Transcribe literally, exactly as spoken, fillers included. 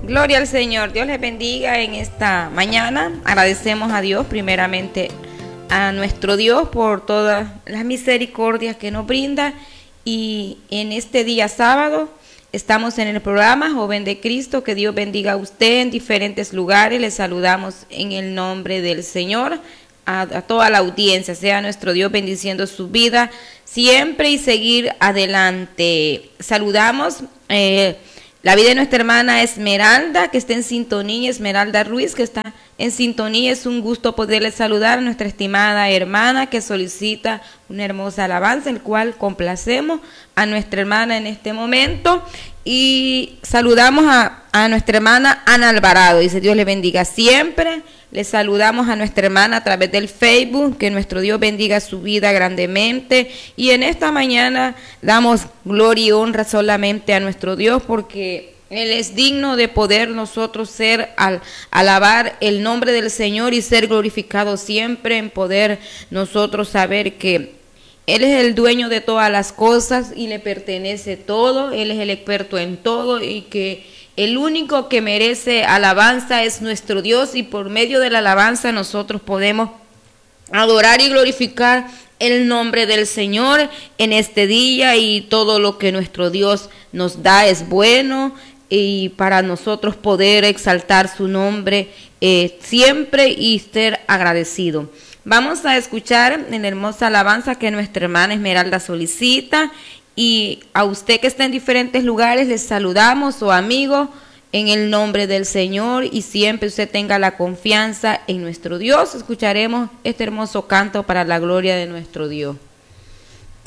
Gloria al Señor, Dios les bendiga en esta mañana. Agradecemos a Dios, primeramente a nuestro Dios por todas las misericordias que nos brinda. Y en este día sábado estamos en el programa Joven de Cristo. Que Dios bendiga a usted en diferentes lugares. Les saludamos en el nombre del Señor. A, a toda la audiencia, sea nuestro Dios bendiciendo su vida siempre y seguir adelante. Saludamos eh, la vida de nuestra hermana Esmeralda, que está en sintonía, Esmeralda Ruiz, que está en sintonía. Es un gusto poderle saludar a nuestra estimada hermana que solicita una hermosa alabanza, el cual complacemos a nuestra hermana en este momento. Y saludamos a, a nuestra hermana Ana Alvarado, dice Dios le bendiga siempre. Les saludamos a nuestra hermana a través del Facebook, que nuestro Dios bendiga su vida grandemente. Y en esta mañana damos gloria y honra solamente a nuestro Dios, porque Él es digno de poder nosotros ser, al alabar el nombre del Señor y ser glorificado siempre, en poder nosotros saber que Él es el dueño de todas las cosas y le pertenece todo. Él es el experto en todo y que el único que merece alabanza es nuestro Dios, y por medio de la alabanza nosotros podemos adorar y glorificar el nombre del Señor en este día. Y todo lo que nuestro Dios nos da es bueno, y para nosotros poder exaltar su nombre eh, siempre y ser agradecido. Vamos a escuchar en la hermosa alabanza que nuestra hermana Esmeralda solicita. Y a usted que está en diferentes lugares les saludamos, o amigo, en el nombre del Señor, y siempre usted tenga la confianza en nuestro Dios. Escucharemos este hermoso canto para la gloria de nuestro Dios.